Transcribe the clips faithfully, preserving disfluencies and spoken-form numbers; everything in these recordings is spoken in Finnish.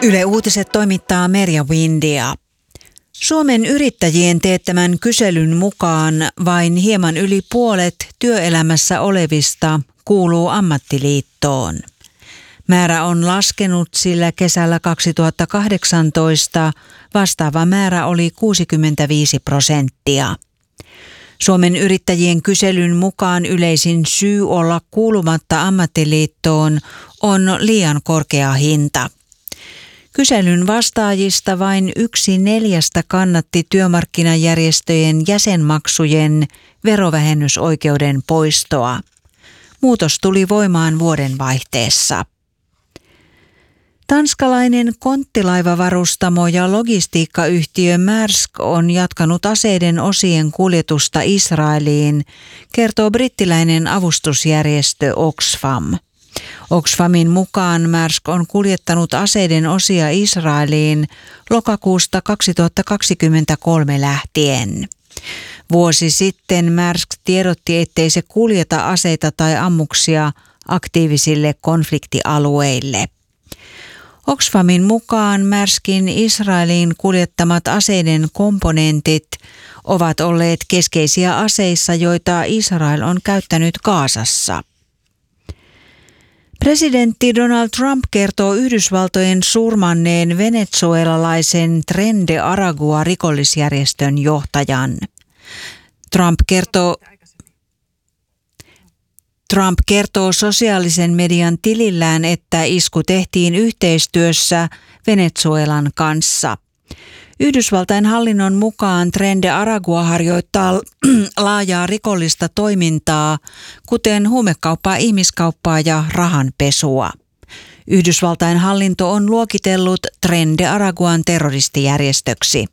Yle Uutiset toimittaa Merja Windia. Suomen yrittäjien teettämän kyselyn mukaan vain hieman yli puolet työelämässä olevista kuuluu ammattiliittoon. Määrä on laskenut, sillä kesällä kaksituhattakahdeksantoista vastaava määrä oli kuusikymmentäviisi prosenttia. Suomen yrittäjien kyselyn mukaan yleisin syy olla kuulumatta ammattiliittoon on liian korkea hinta. Kyselyn vastaajista vain yksi neljästä kannatti työmarkkinajärjestöjen jäsenmaksujen verovähennysoikeuden poistoa. Muutos tuli voimaan vuodenvaihteessa. Tanskalainen konttilaivavarustamo ja logistiikkayhtiö Maersk on jatkanut aseiden osien kuljetusta Israeliin, kertoo brittiläinen avustusjärjestö Oxfam. Oxfamin mukaan Maersk on kuljettanut aseiden osia Israeliin lokakuusta kaksituhattakaksikymmentäkolme lähtien. Vuosi sitten Maersk tiedotti, ettei se kuljeta aseita tai ammuksia aktiivisille konfliktialueille. Oxfamin mukaan Maerskin Israeliin kuljettamat aseiden komponentit ovat olleet keskeisiä aseissa, joita Israel on käyttänyt Gazassa. Presidentti Donald Trump kertoo Yhdysvaltojen surmanneen venezuelalaisen Tren de Aragua rikollisjärjestön johtajan. Trump kertoo, Trump kertoo sosiaalisen median tilillään, että isku tehtiin yhteistyössä Venezuelan kanssa. Yhdysvaltain hallinnon mukaan Tren de Aragua harjoittaa laajaa rikollista toimintaa, kuten huumekauppaa, ihmiskauppaa ja rahanpesua. Yhdysvaltain hallinto on luokitellut Tren de Araguan terroristijärjestöksi.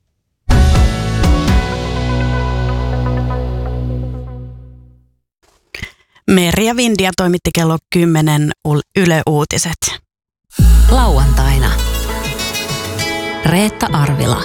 Merja Windia toimitti kello kymmenen Yle Uutiset. Lauantaina. Reetta Arvila.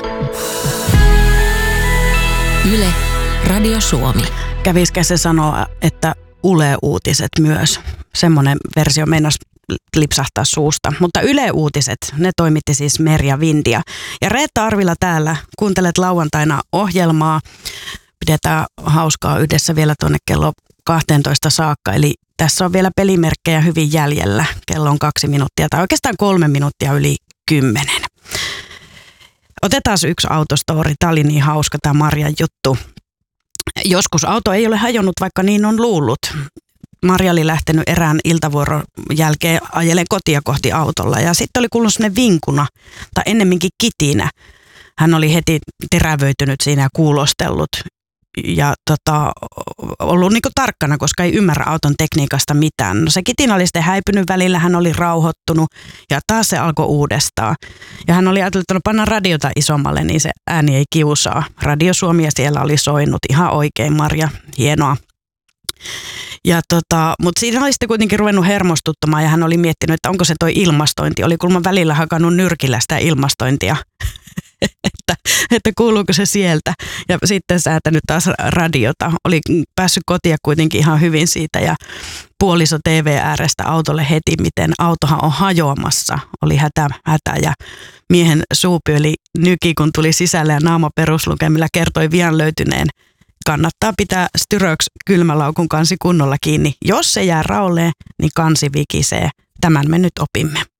Yle Radio Suomi. Kävisikö se sanoa, että Yle Uutiset myös? Semmoinen versio meinasi lipsahtaa suusta. Mutta Yle Uutiset, ne toimitti siis Merja Windia. Ja Reetta Arvila täällä, kuuntelet lauantaina ohjelmaa. Pidetään hauskaa yhdessä vielä tuonne kello kahteentoista saakka. Eli tässä on vielä pelimerkkejä hyvin jäljellä. Kello on kaksi minuuttia tai oikeastaan kolme minuuttia yli kymmenen. Otetaan yksi autostory. Tämä oli niin hauska tämä Marjan juttu. Joskus auto ei ole hajonnut, vaikka niin on luullut. Marja oli lähtenyt erään iltavuoron jälkeen ajelemaan kotia kohti autolla. Ja sitten oli kuullut sellainen vinkuna, tai ennemminkin kitinä. Hän oli heti terävöitynyt siinä ja kuulostellut. Ja tota, ollut niinku tarkkana, koska ei ymmärrä auton tekniikasta mitään. No se kitinä oli sitten häipynyt välillä, hän oli rauhoittunut ja taas se alkoi uudestaan. Ja hän oli ajatellut, että no panna radiota isommalle, niin se ääni ei kiusaa. Radio Suomi siellä oli soinut ihan oikein, Marja, hienoa. Ja tota, mutta siinä oli sitten kuitenkin ruvennut hermostuttamaan ja hän oli miettinyt, että onko se toi ilmastointi. Oli kulman välillä hakannut nyrkillä sitä ilmastointia. että, että kuuluuko se sieltä. Ja sitten säätänyt taas radiota. Oli päässyt kotia kuitenkin ihan hyvin siitä ja puoliso T V äärestä autolle heti, miten autohan on hajoamassa. Oli hätä, hätä ja miehen suupyöli nyki, kun tuli sisälle ja naama peruslukemilla kertoi vian löytyneen. Kannattaa pitää Styröks kylmälaukun kansi kunnolla kiinni. Jos se jää raolleen, niin kansi vikisee. Tämän me nyt opimme.